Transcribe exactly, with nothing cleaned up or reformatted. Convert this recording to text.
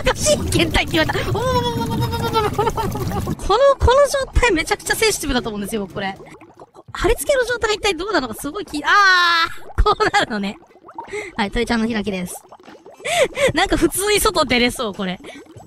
神経体決まった。この、この状態めちゃくちゃセンシティブだと思うんですよ、これ。貼り付けの状態が一体どうなのかすごい気、あーこうなるのね。はい、鳥ちゃんの開きです。なんか普通に外出れそう、これ。